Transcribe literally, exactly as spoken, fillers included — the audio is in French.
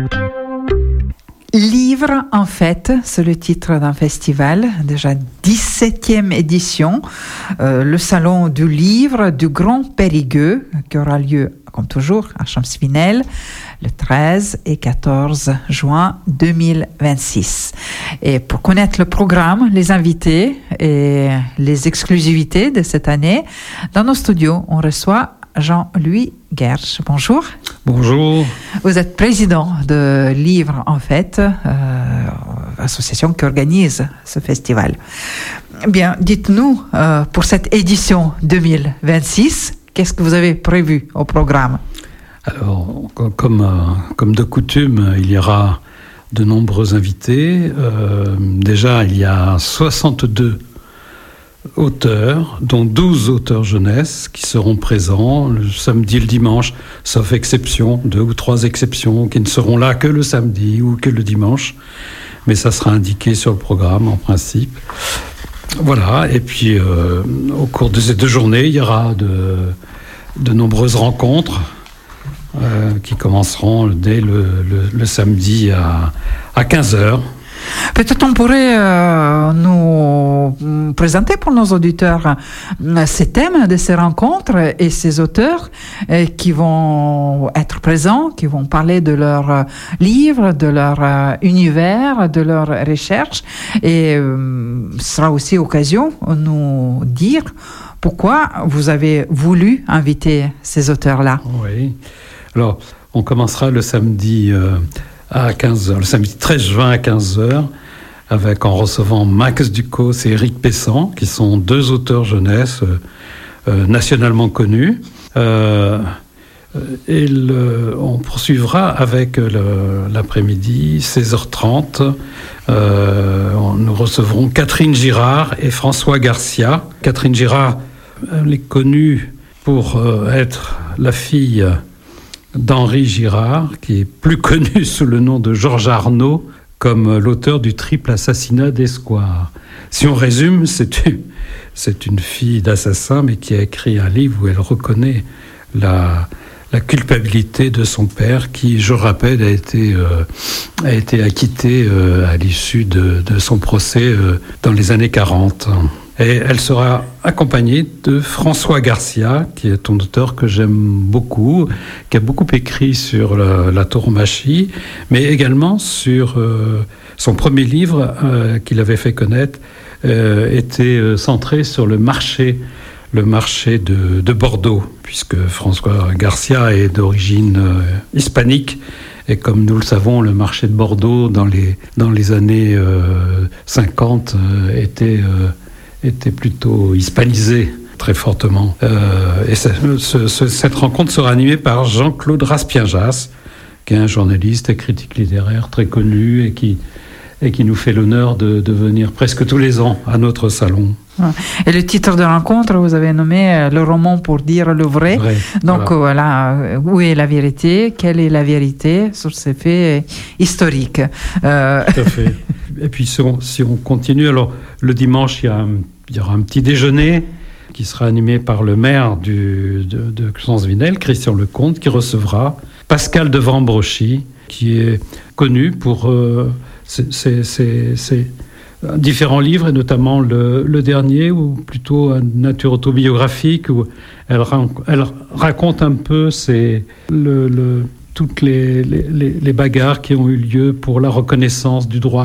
Livre en fête, c'est le titre d'un festival, déjà dix-septième édition, euh, le salon du livre du Grand Périgueux, qui aura lieu, comme toujours, à Champs-Vinel, le treize et quatorze juin deux mille vingt-six. Et pour connaître le programme, les invités et les exclusivités de cette année, dans nos studios, on reçoit Jean-Louis Guerche. Bonjour. Bonjour. Vous êtes président de Livre en Fête, euh, association qui organise ce festival. Bien, dites-nous, euh, pour cette édition deux mille vingt-six, qu'est-ce que vous avez prévu au programme ? Alors, comme, euh, comme de coutume, il y aura de nombreux invités. Euh, déjà, il y a soixante-deux auteurs, dont douze auteurs jeunesse qui seront présents le samedi et le dimanche, sauf exception, deux ou trois exceptions qui ne seront là que le samedi ou que le dimanche, mais ça sera indiqué sur le programme en principe. Voilà, et puis euh, au cours de ces deux journées, il y aura de, de nombreuses rencontres euh, qui commenceront dès le, le, le samedi à, à quinze heures. Peut-être on pourrait euh, nous présenter pour nos auditeurs euh, ces thèmes de ces rencontres et ces auteurs euh, qui vont être présents, qui vont parler de leurs euh, livres, de leur euh, univers, de leurs recherches. Et euh, ce sera aussi occasion de nous dire pourquoi vous avez voulu inviter ces auteurs-là. Oui. Alors, on commencera le samedi... Euh à quinze heures, le samedi treize juin à quinze heures, avec en recevant Max Ducos et Éric Pessan, qui sont deux auteurs jeunesse euh, euh, nationalement connus. Euh, et le, on poursuivra avec le, l'après-midi, seize heures trente. Euh, nous recevrons Catherine Girard et François Garcia. Catherine Girard, elle est connue pour euh, être la fille d'Henri Girard, qui est plus connu sous le nom de Georges Arnaud, comme l'auteur du triple assassinat d'Escoir. Si on résume, c'est une, c'est une fille d'assassin, mais qui a écrit un livre où elle reconnaît la, la culpabilité de son père, qui, je rappelle, a été, euh, a été acquitté euh, à l'issue de, de son procès euh, dans les années quarante. Et elle sera accompagnée de François Garcia, qui est un auteur que j'aime beaucoup, qui a beaucoup écrit sur la, la tauromachie, mais également sur euh, son premier livre euh, qu'il avait fait connaître, euh, était euh, centré sur le marché, le marché de, de Bordeaux, puisque François Garcia est d'origine euh, hispanique. Et comme nous le savons, le marché de Bordeaux, dans les, dans les années euh, cinquante, euh, était... Euh, était plutôt hispanisé très fortement. Euh, et ce, ce, cette rencontre sera animée par Jean-Claude Raspienjas, qui est un journaliste et critique littéraire très connu et qui, et qui nous fait l'honneur de, de venir presque tous les ans à notre salon. Et le titre de rencontre, vous avez nommé le roman pour dire le vrai. vrai Donc voilà. voilà, où est la vérité ? Quelle est la vérité sur ces faits historiques ? euh... Tout à fait. Et puis si on, si on continue, alors le dimanche, il y, a un, il y aura un petit déjeuner qui sera animé par le maire du, de, de Champs-Vinel, Christian Lecomte, qui recevra Pascal de Vambrochy, qui est connu pour euh, ses, ses, ses, ses différents livres, et notamment le, le dernier, ou plutôt une nature autobiographique, où elle, elle raconte un peu ses, le, le, toutes les, les, les bagarres qui ont eu lieu pour la reconnaissance du droit